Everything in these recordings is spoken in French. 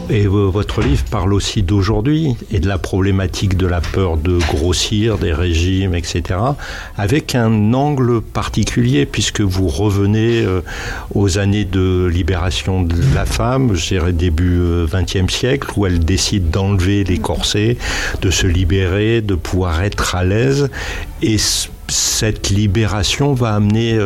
Et votre livre parle aussi d'aujourd'hui et de la problématique de la peur de grossir, des régimes, etc., avec un angle particulier, puisque vous revenez aux années de libération de la femme, je dirais début XXe siècle, où elle décide d'enlever les corsets, de se libérer, de pouvoir être à l'aise. Et cette libération va amener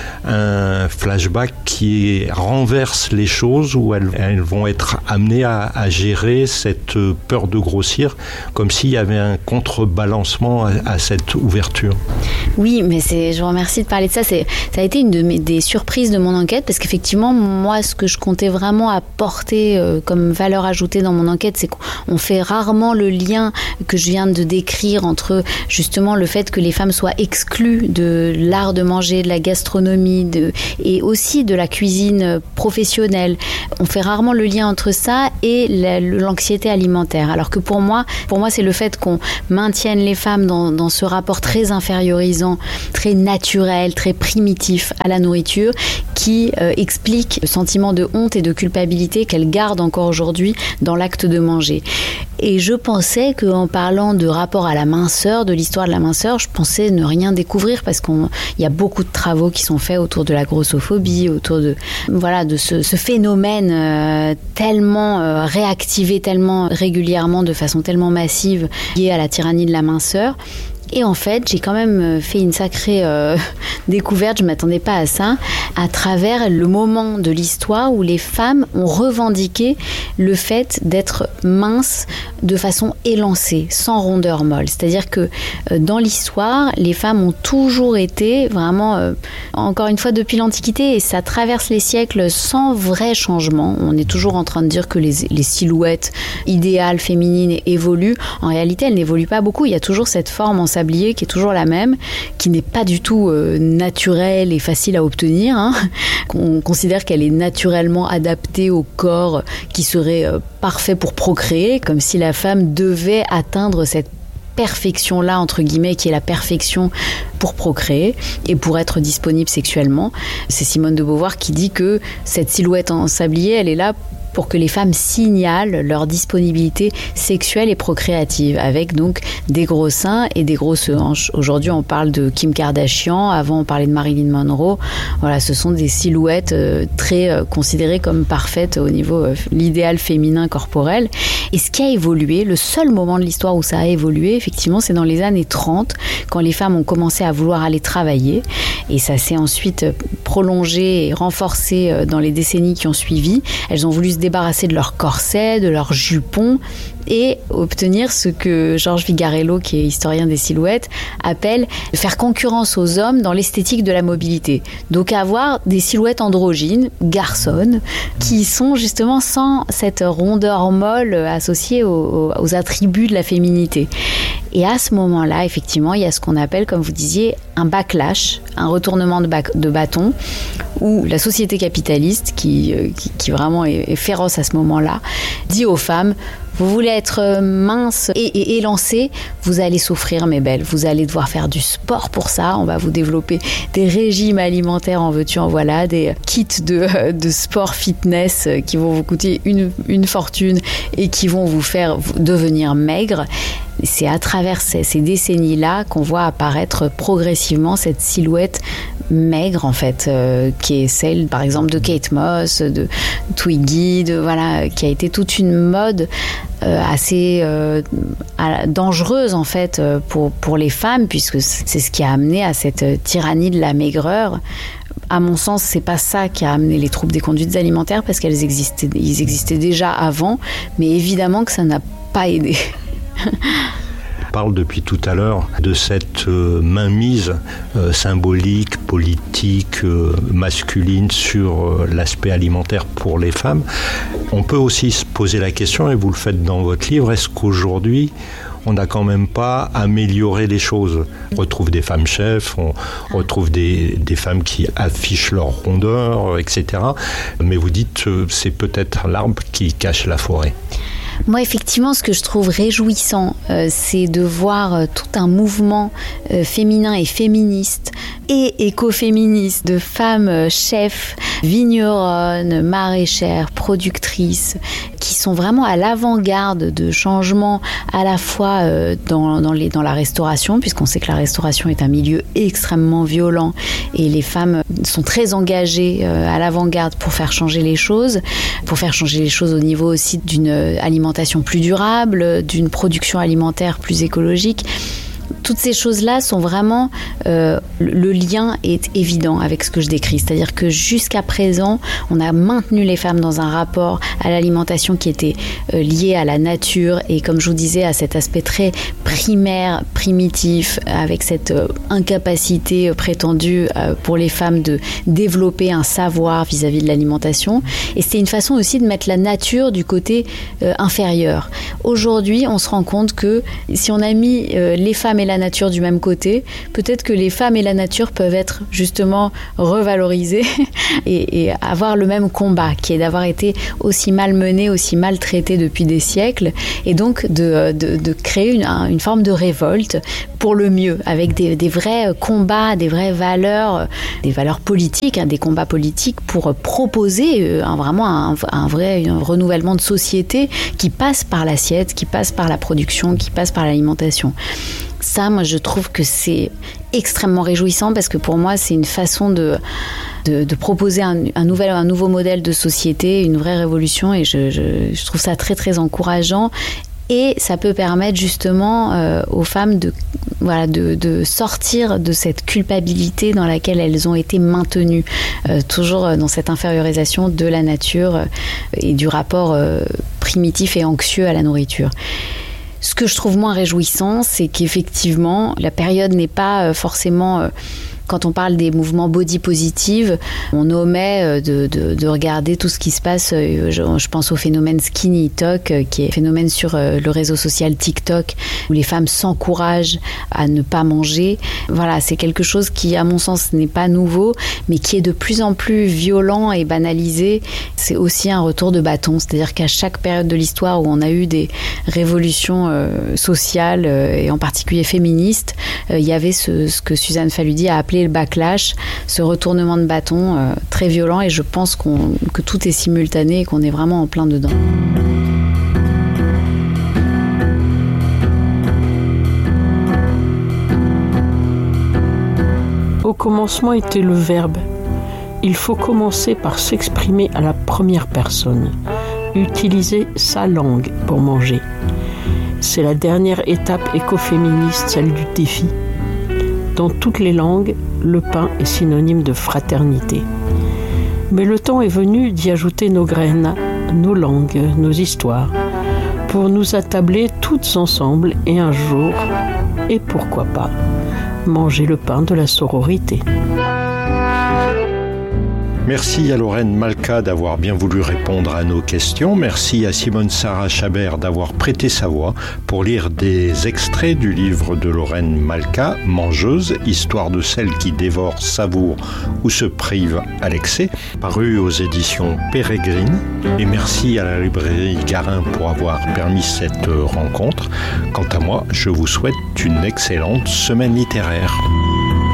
un flashback qui renverse les choses, où elles vont être amenées à gérer cette peur de grossir, comme s'il y avait un contrebalancement à cette ouverture. Oui, mais je vous remercie de parler de ça. Ça a été une des surprises de mon enquête, parce qu'effectivement, moi, ce que je comptais vraiment apporter comme valeur ajoutée dans mon enquête, c'est qu'on fait rarement le lien que je viens de décrire entre justement le fait que les femmes soient exclues de l'art de manger, de la gastronomie et aussi de la cuisine professionnelle. On fait rarement le lien entre ça et l'anxiété alimentaire. Alors que pour moi, c'est le fait qu'on maintienne les femmes dans ce rapport très infériorisant, très naturel, très primitif à la nourriture, qui explique le sentiment de honte et de culpabilité qu'elles gardent encore aujourd'hui dans l'acte de manger. Et je pensais qu'en parlant de rapport à la minceur, de l'histoire de la minceur, je pensais ne rien découvrir, parce qu'il y a beaucoup de travaux qui sont faits autour de la grossophobie, autour de ce phénomène tellement réactivé, tellement régulièrement, de façon tellement massive, lié à la tyrannie de la minceur. Et en fait, j'ai quand même fait une sacrée découverte, je ne m'attendais pas à ça, à travers le moment de l'histoire où les femmes ont revendiqué le fait d'être minces de façon élancée, sans rondeur molle. C'est-à-dire que dans l'histoire, les femmes ont toujours été vraiment, encore une fois, depuis l'Antiquité, et ça traverse les siècles sans vrai changement. On est toujours en train de dire que les silhouettes idéales féminines évoluent. En réalité, elles n'évoluent pas beaucoup. Il y a toujours cette forme en sablier qui est toujours la même, qui n'est pas du tout naturelle et facile à obtenir. On considère qu'elle est naturellement adaptée au corps qui serait parfait pour procréer, comme si la femme devait atteindre cette perfection-là, entre guillemets, qui est la perfection pour procréer et pour être disponible sexuellement. C'est Simone de Beauvoir qui dit que cette silhouette en sablier, elle est là pour que les femmes signalent leur disponibilité sexuelle et procréative, avec donc des gros seins et des grosses hanches. Aujourd'hui, on parle de Kim Kardashian, avant on parlait de Marilyn Monroe. Voilà, ce sont des silhouettes très considérées comme parfaites au niveau l'idéal féminin corporel. Et ce qui a évolué, le seul moment de l'histoire où ça a évolué, effectivement, c'est dans les années 30, quand les femmes ont commencé à vouloir aller travailler. Et ça s'est ensuite prolongé et renforcé dans les décennies qui ont suivi. Elles ont voulu se débarrasser de leur corset, de leur jupon, et obtenir ce que Georges Vigarello, qui est historien des silhouettes, appelle faire concurrence aux hommes dans l'esthétique de la mobilité. Donc avoir des silhouettes androgynes, garçonnes, qui sont justement sans cette rondeur molle associée aux attributs de la féminité. Et à ce moment-là, effectivement, il y a ce qu'on appelle, comme vous disiez, un backlash, un retournement de bâton, où la société capitaliste, qui vraiment est féroce à ce moment-là, dit aux femmes: vous voulez être mince et élancée, vous allez souffrir, mes belles. Vous allez devoir faire du sport pour ça. On va vous développer des régimes alimentaires, en veux-tu, en voilà, des kits de sport fitness qui vont vous coûter une fortune et qui vont vous faire devenir maigre. C'est à travers ces décennies-là qu'on voit apparaître progressivement cette silhouette maigre, en fait, qui est celle, par exemple, de Kate Moss, de Twiggy, qui a été toute une mode assez dangereuse, en fait, pour les femmes, puisque c'est ce qui a amené à cette tyrannie de la maigreur. À mon sens, c'est pas ça qui a amené les troubles des conduites alimentaires, parce ils existaient déjà avant, mais évidemment que ça n'a pas aidé. On parle depuis tout à l'heure de cette mainmise symbolique, politique, masculine sur l'aspect alimentaire pour les femmes. On peut aussi se poser la question, et vous le faites dans votre livre, est-ce qu'aujourd'hui on n'a quand même pas amélioré les choses? On retrouve des femmes chefs, on retrouve des femmes qui affichent leur rondeur, etc. Mais vous dites c'est peut-être l'arbre qui cache la forêt. Moi, effectivement, ce que je trouve réjouissant, c'est de voir tout un mouvement féminin et féministe et écoféministe de femmes chefs, vigneronnes, maraîchères, productrices, qui sont vraiment à l'avant-garde de changements à la fois dans la restauration, puisqu'on sait que la restauration est un milieu extrêmement violent et les femmes sont très engagées à l'avant-garde pour faire changer les choses au niveau aussi d'une alimentation plus durable, d'une production alimentaire plus écologique. Toutes ces choses-là sont vraiment... le lien est évident avec ce que je décris. C'est-à-dire que jusqu'à présent, on a maintenu les femmes dans un rapport à l'alimentation qui était lié à la nature et, comme je vous disais, à cet aspect très primaire, primitif, avec cette incapacité prétendue pour les femmes de développer un savoir vis-à-vis de l'alimentation. Et c'était une façon aussi de mettre la nature du côté inférieur. Aujourd'hui, on se rend compte que si on a mis les femmes et la nature du même côté, peut-être que les femmes et la nature peuvent être justement revalorisées et avoir le même combat, qui est d'avoir été aussi malmenées, aussi maltraitées depuis des siècles, et donc de créer une forme de révolte pour le mieux, avec des vrais combats, des vraies valeurs, des valeurs politiques, des combats politiques pour proposer vraiment un vrai renouvellement de société qui passe par l'assiette, qui passe par la production, qui passe par l'alimentation. Ça, moi, je trouve que c'est extrêmement réjouissant parce que pour moi, c'est une façon de proposer un nouveau modèle de société, une vraie révolution, et je trouve ça très, très encourageant. Et ça peut permettre justement aux femmes de sortir de cette culpabilité dans laquelle elles ont été maintenues, toujours dans cette infériorisation de la nature et du rapport primitif et anxieux à la nourriture. Ce que je trouve moins réjouissant, c'est qu'effectivement, la période n'est pas forcément... Quand on parle des mouvements body positive, on omet de regarder tout ce qui se passe. Je pense au phénomène Skinny Talk, qui est un phénomène sur le réseau social TikTok, où les femmes s'encouragent à ne pas manger. Voilà, c'est quelque chose qui, à mon sens, n'est pas nouveau, mais qui est de plus en plus violent et banalisé. C'est aussi un retour de bâton, c'est-à-dire qu'à chaque période de l'histoire où on a eu des révolutions sociales, et en particulier féministes, il y avait ce que Suzanne Faludi a appelé le backlash, ce retournement de bâton très violent, et je pense que tout est simultané et qu'on est vraiment en plein dedans. Au commencement était le verbe. Il faut commencer par s'exprimer à la première personne, utiliser sa langue pour manger. C'est la dernière étape écoféministe, celle du défi. Dans toutes les langues, le pain est synonyme de fraternité. Mais le temps est venu d'y ajouter nos graines, nos langues, nos histoires, pour nous attabler toutes ensemble et un jour, et pourquoi pas, manger le pain de la sororité. Merci à Lorraine Malka d'avoir bien voulu répondre à nos questions. Merci à Simone Sarah Chabert d'avoir prêté sa voix pour lire des extraits du livre de Lorraine Malka, Mangeuse, histoire de celle qui dévore, savoure ou se prive à l'excès, paru aux éditions Pérégrine. Et merci à la librairie Garin pour avoir permis cette rencontre. Quant à moi, je vous souhaite une excellente semaine littéraire.